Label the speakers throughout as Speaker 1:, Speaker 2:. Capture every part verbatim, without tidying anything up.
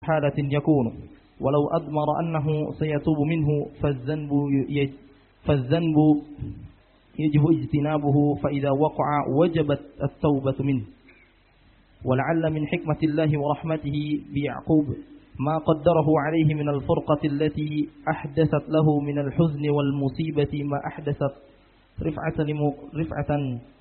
Speaker 1: حالة يكون ولو أضمر أنه سيتوب منه فالذنب يج فالذنب يجب اجتنابه، فإذا وقع وجبت التوبة منه. ولعل من حكمة الله ورحمته بيعقوب ما قدره عليه من الفرقة التي أحدثت له من الحزن والمصيبة ما أحدثت رفعة رفعة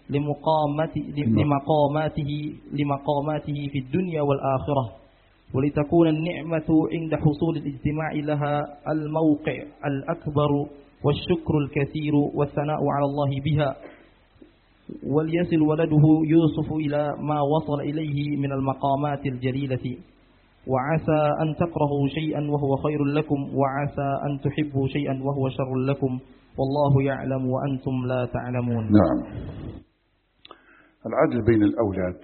Speaker 1: لمقاماته لمقاماته في الدنيا والآخرة، ولتكون النعمة عند حصول الاجتماع لها الموقع الأكبر والشكر الكثير والثناء على الله بها، وليصل ولده يوسف إلى ما وصل إليه من المقامات الجليلة. وعسى أن تكرهوا شيئا وهو خير لكم، وعسى أن تحبوا شيئا وهو شر لكم، والله يعلم وأنتم لا تعلمون.
Speaker 2: نعم. العدل بين الأولاد.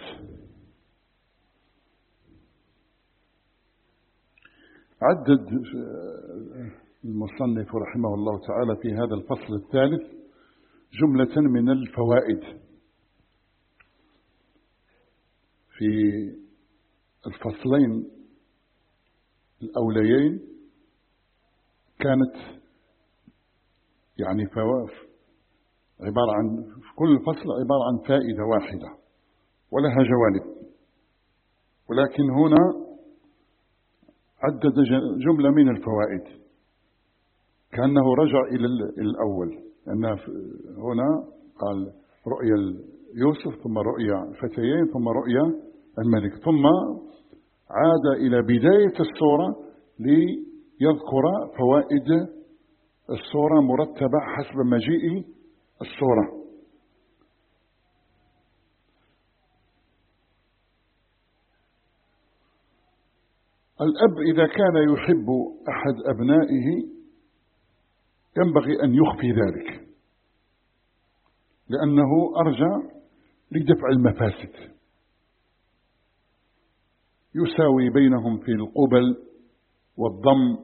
Speaker 2: عدد المصنف رحمه الله تعالى في هذا الفصل الثالث جملة من الفوائد في الفصلين الأوليين، كانت يعني عبارة عن في كل فصل عبارة عن فائدة واحدة ولها جوانب، ولكن هنا عدد جملة من الفوائد كأنه رجع إلى الأول، لأن هنا قال رؤيا يوسف، ثم رؤيا فتيين، ثم رؤيا الملك، ثم عاد إلى بداية السورة ليذكر فوائد السورة مرتبة حسب مجيء السورة. الأب إذا كان يحب أحد أبنائه ينبغي أن يخفي ذلك، لأنه أرجى لدفع المفاسد، يساوي بينهم في القبل والضم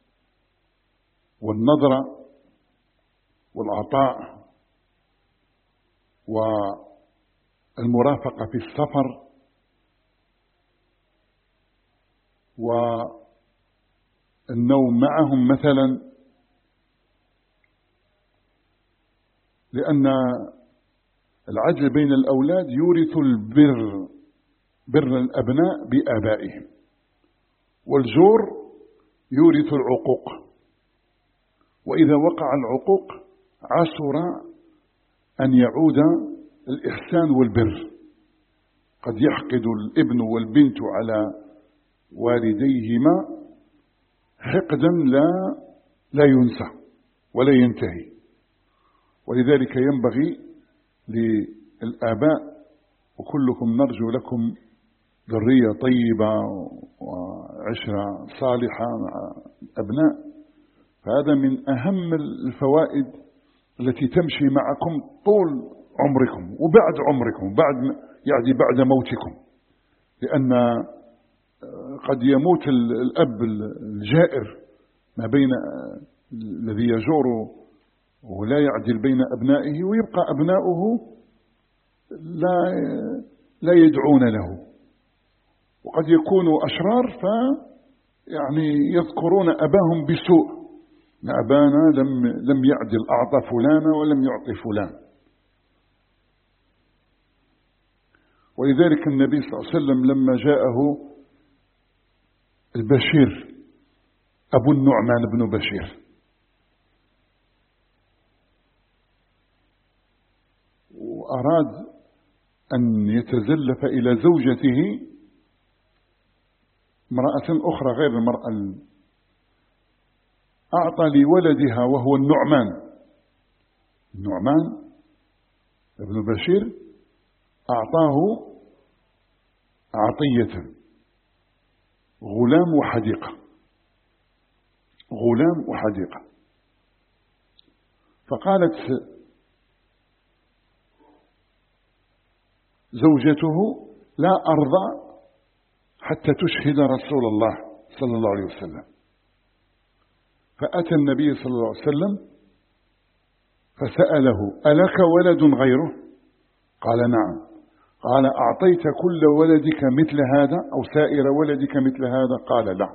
Speaker 2: والنظرة والعطاء والمرافقة في السفر والنوم معهم مثلا، لأن العدل بين الأولاد يورث البر، بر الأبناء بآبائهم، والجور يورث العقوق، وإذا وقع العقوق عسر أن يعود الإحسان والبر. قد يحقد الابن والبنت على والديهما حقدا لا لا ينسى ولا ينتهي، ولذلك ينبغي للآباء وكلكم نرجو لكم ذرية طيبة وعشرة صالحة مع الأبناء، فهذا من أهم الفوائد التي تمشي معكم طول عمركم وبعد عمركم، بعد يعني بعد موتكم، لأن قد يموت الأب الجائر ما بين الذي يجور ولا يعدل بين أبنائه، ويبقى أبناؤه لا لا يدعون له، وقد يكونوا أشرار ف يعني يذكرون أباهم بسوء، أبانا لم لم يعدل، أعطى فلانا ولم يعطي فلان. ولذلك النبي صلى الله عليه وسلم لما جاءه البشير أبو النعمان بن بشير وأراد أن يتزلف إلى زوجته امرأة أخرى غير المرأة، أعطى لولدها وهو النعمان النعمان ابن بشير، أعطاه عطية غلام وحديقة، غلام وحديقة. فقالت زوجته لا أرضى حتى تشهد رسول الله صلى الله عليه وسلم. فأتى النبي صلى الله عليه وسلم فسأله ألك ولد غيره؟ قال نعم. قال أعطيت كل ولدك مثل هذا أو سائر ولدك مثل هذا؟ قال لا.